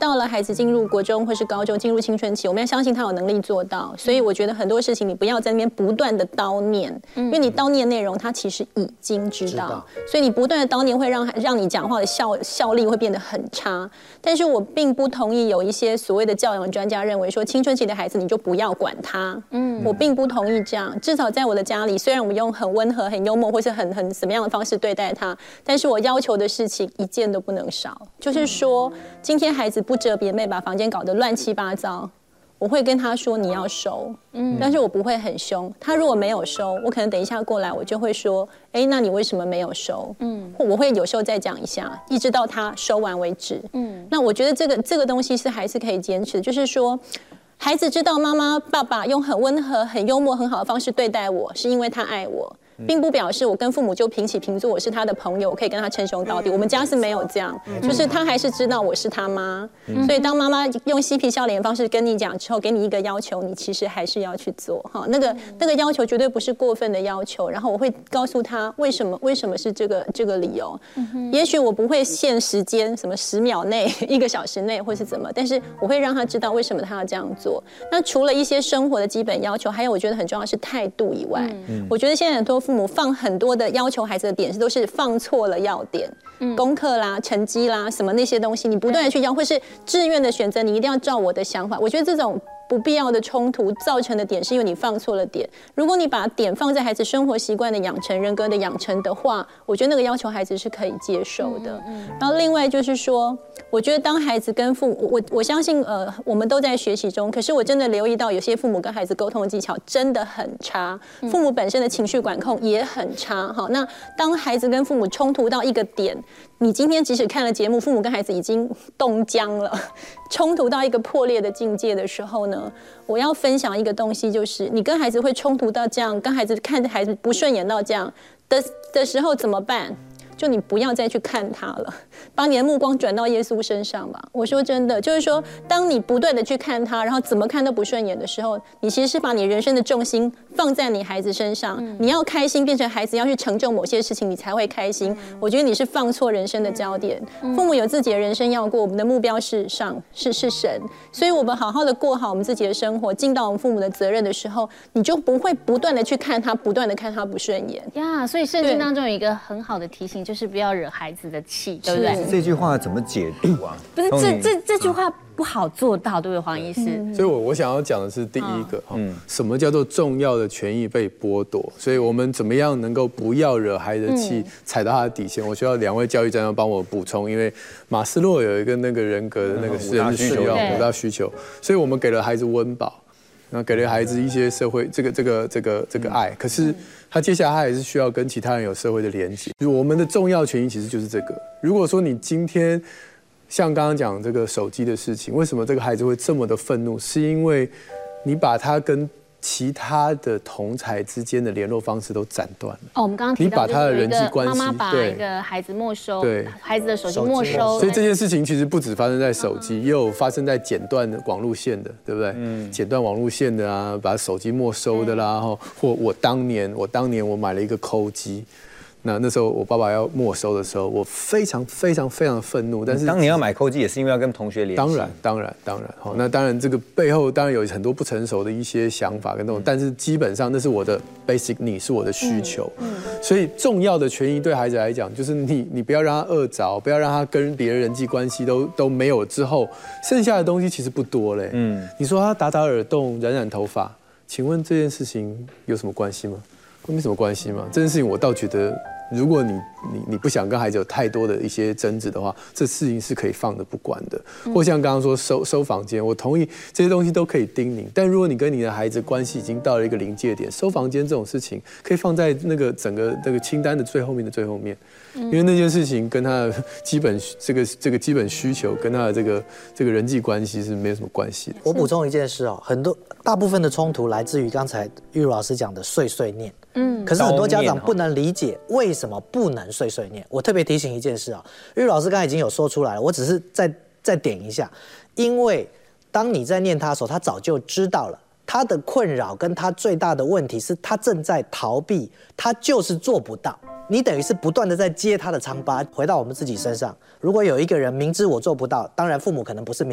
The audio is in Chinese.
到了孩子进入国中或是高中，进入青春期，我们要相信他有能力做到。所以我觉得很多事情你不要在那边不断的叨念，因为你叨念内容他其实已经知道，所以你不断的叨念会让你讲话的效力会变得很差。但是我并不同意有一些所谓的教养专家认为说青春期的孩子你就不要管他，我并不同意这样。至少在我的家里，虽然我们用很温和、很幽默或是很什么样的方式对待他，但是我要求的事情一件都不能少，就是说今天孩子不折棉被把房间搞得乱七八糟，我会跟他说你要收，但是我不会很凶。他如果没有收，我可能等一下过来，我就会说，那你为什么没有收？我会有时候再讲一下，一直到他收完为止。那我觉得这个东西是还是可以坚持的，就是说。孩子知道妈妈、爸爸用很温和、很幽默、很好的方式对待我，是因为他爱我，并不表示我跟父母就平起平坐，我是他的朋友，我可以跟他称兄道弟。我们家是没有这样，就是他还是知道我是他妈，所以当妈妈用嬉皮笑脸的方式跟你讲之后，给你一个要求，你其实还是要去做哈。那个要求绝对不是过分的要求，然后我会告诉他为什么是这个理由。也许我不会限时间，什么10秒内、1个小时内或是怎么，但是我会让他知道为什么他要这样做。那除了一些生活的基本要求，还有我觉得很重要的是态度以外，我觉得现在很多父母放很多的要求孩子的点都是放错了要点，功课啦、成绩啦什么那些东西，你不断的去要，或是志愿的选择，你一定要照我的想法。我觉得这种不必要的冲突造成的点，是因为你放错了点。如果你把点放在孩子生活习惯的养成、人格的养成的话，我觉得那个要求孩子是可以接受的。然后另外就是说，我觉得当孩子跟父母，我相信我们都在学习中，可是我真的留意到有些父母跟孩子沟通的技巧真的很差，父母本身的情绪管控也很差。好，那当孩子跟父母冲突到一个点，你今天即使看了节目，父母跟孩子已经冻僵了，冲突到一个破裂的境界的时候呢，我要分享一个东西，就是你跟孩子会冲突到这样，跟孩子看着孩子不顺眼到这样的时候怎么办？就你不要再去看他了，把你的目光转到耶稣身上吧。我说真的，就是说，当你不断的去看他，然后怎么看都不顺眼的时候，你其实是把你人生的重心放在你孩子身上。你要开心，变成孩子要去成就某些事情，你才会开心。我觉得你是放错人生的焦点。父母有自己的人生要过，我们的目标是神，所以我们好好的过好我们自己的生活，尽到我们父母的责任的时候，你就不会不断的去看他，不断的看他不顺眼呀。所以圣经当中有一个很好的提醒。就是不要惹孩子的气，对不对？ 这句话怎么解读啊？ 不是这句话不好做到，对不对，黄医师？ 所以我想要讲的是第一个，什么叫做重要的权益被剥夺？所以我们怎么样能够不要惹孩子的气，踩到他的底线？我需要2位教育专家帮我补充，因为马斯洛有一个那个人格的那个是人需要5大需求，所以我们给了孩子温饱。然后给了孩子一些社会这个爱，可是他接下来他还是需要跟其他人有社会的连接。我们的重要权益其实就是这个。如果说你今天像刚刚讲这个手机的事情，为什么这个孩子会这么的愤怒？是因为你把他跟其他的同侪之间的联络方式都斩断了。 我们刚刚提到， 你把他的人际关系， 妈妈把一个孩子没收，对，孩子的手机没收。 所以这件事情其实不止发生在手机，也有发生在剪断网路线的，对不对？剪断网路线的啊，把手机没收的啦，或我当年我买了一个抠机。那时候我爸爸要没收的时候，我非常的愤怒。但是当年要买扣机也是因为要跟同学联系。 当然，好，那当然这个背后当然有很多不成熟的一些想法跟那种，但是基本上那是我的 basic need， 是我的需求。所以重要的权益对孩子来讲，就是你不要让他饿着，不要让他跟别人人际关系都没有之后，剩下的东西其实不多嘞。你说他打耳洞、染头发，请问这件事情有什么关系吗？没什么关系嘛。这件事情我倒觉得。如果你不想跟孩子有太多的一些争执的话，这事情是可以放着不管的。或像刚刚说收房间，我同意这些东西都可以叮咛，但如果你跟你的孩子关系已经到了一个临界点，收房间这种事情可以放在那个整个那个清单的最后面的最后面，因为那件事情跟他的基本这个基本需求跟他的这个人际关系是没有什么关系的。 我补充一件事哦，大部分的冲突来自于刚才玉如老师讲的碎碎念。可是很多家长不能理解为什么不能碎碎念。我特别提醒一件事啊，玉如老师刚才已经有说出来了，我只是再点一下，因为当你在念他的时候，他早就知道了他的困扰跟他最大的问题是他正在逃避，他就是做不到。你等于是不断的在揭他的疮疤。回到我们自己身上，如果有一个人明知我做不到，当然父母可能不是明